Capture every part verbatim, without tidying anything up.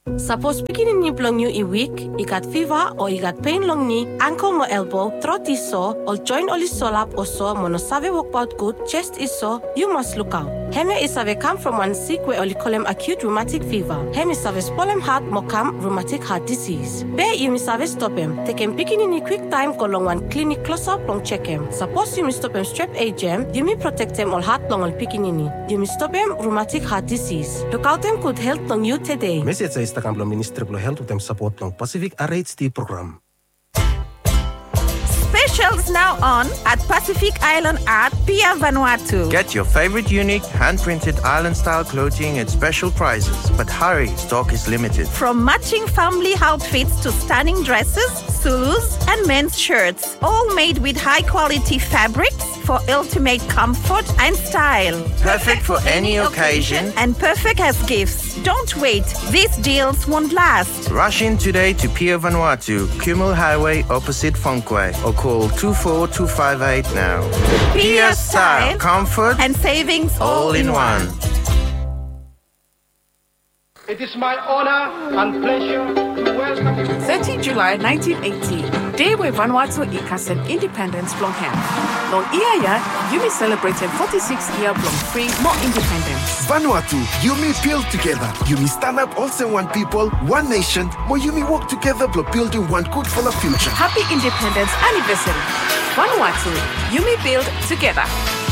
Suppose beginning ni blong you i weak, i got fever or i got pain long knee, ankle mo elbow, throat is sore, or joint or solap or so, mono save walk out good, chest is sore, you must look out. Heme is have come from one sick where only call him acute rheumatic fever. Heme is have spolem heart mo come rheumatic heart disease. Be you miss have stop him. Take him beginning in quick time go long one clinic close up long check him. Suppose you miss stop him strep A G M, you may protect him all heart long all picking. You miss stop him rheumatic heart disease. Look out him good health long you today. Message sa Instagram lo Ministry of Health utem support ng Pacific R H D program. Specials now on at Pacific Island at Pia Vanuatu. Get your favorite unique hand-printed island-style clothing at special prices. But hurry, stock is limited. From matching family outfits to stunning dresses, sulus, and men's shirts. All made with high-quality fabrics for ultimate comfort and style. Perfect for any occasion. And perfect as gifts. Don't wait. These deals won't last. Rush in today to Pia Vanuatu, Kumul Highway opposite Funkway, or call two four two five eight now. Pia style, comfort, and savings all in one. It is my honor and pleasure to welcome you. thirtieth of July nineteen eighty, day where Vanuatu ikasen independence from hand. Long Iaya, Yumi celebrated forty-six year long free, more independence. Vanuatu, Yumi build together. Yumi stand up also one people, one nation. More Yumi work together, but building one good for the future. Happy independence anniversary. Vanuatu, Yumi build together.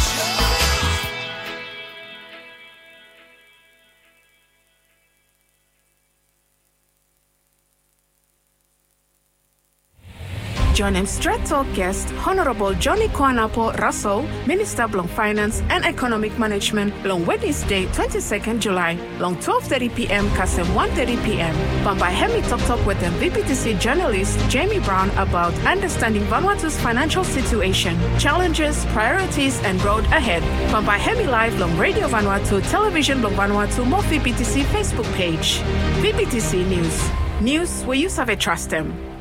Join him straight talk guest, Honorable Johnny Kwanapo Russell, Minister of Finance and Economic Management, long Wednesday, twenty-second of July, long twelve thirty p.m. Kasem one thirty p.m. Bamba Hemi Talk Talk with them V P T C journalist Jamie Brown about understanding Vanuatu's financial situation, challenges, priorities, and road ahead. Bamba Hemi live long Radio Vanuatu, Television long Vanuatu, more V P T C Facebook page. V P T C News. News where you serve trust them.